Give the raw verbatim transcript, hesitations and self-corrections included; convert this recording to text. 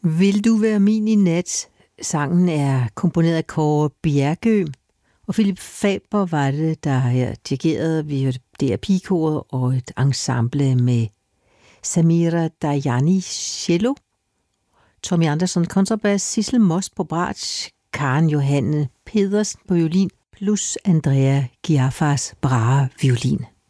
Vil du være min i nat? Sangen er komponeret af Kåre Bjergø, og Philip Faber var det, der her dirigerede. Vi hørte D R Pigekoret og et ensemble med Samira Dajani cello, Tommy Andersson kontrabas, Sissel Moss på bratsch, Karen Johanne Pedersen på violin, plus Andrea Giaffas Brahe violin.